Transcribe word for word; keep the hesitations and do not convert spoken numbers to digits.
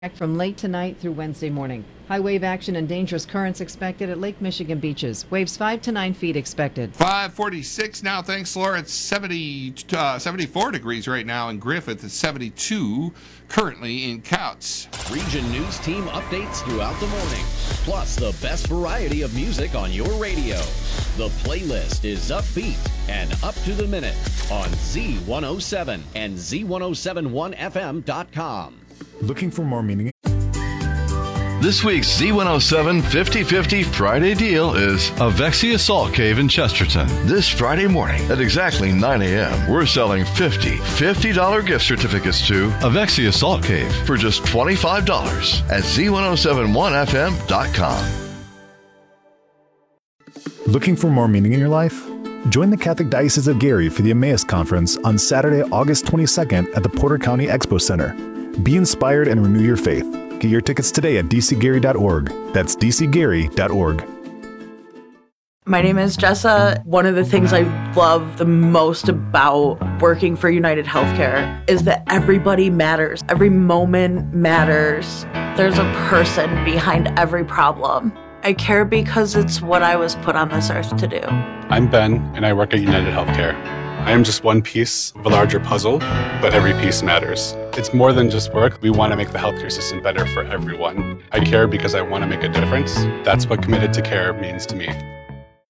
From late tonight through Wednesday morning. High wave action and dangerous currents expected at Lake Michigan beaches. Waves five to nine feet expected. five forty-six now. Thanks, Laura. It's seventy, uh, seventy-four degrees right now in Griffith. It's seventy-two currently in Couts. Region News Team updates throughout the morning. Plus the best variety of music on your radio. The playlist is upbeat and up to the minute on Z one oh seven and Z ten seventy-one F M dot com. Looking for more meaning? This week's Z one oh seven fifty fifty Friday deal is Avexia Salt Cave in Chesterton. This Friday morning at exactly nine a.m., we're selling fifty fifty dollars gift certificates to Avexia Salt Cave for just twenty-five dollars at Z ten seventy-one F M dot com. Looking for more meaning in your life? Join the Catholic Diocese of Gary for the Emmaus Conference on Saturday, August twenty-second at the Porter County Expo Center. Be inspired and renew your faith. Get your tickets today at d c gary dot org. That's d c gary dot org. My name is Jessa. One of the things I love the most about working for United Healthcare is that everybody matters. Every moment matters. There's a person behind every problem. I care because it's what I was put on this earth to do. I'm Ben, and I work at United Healthcare. I am just one piece of a larger puzzle, but every piece matters. It's more than just work. We want to make the healthcare system better for everyone. I care because I want to make a difference. That's what committed to care means to me.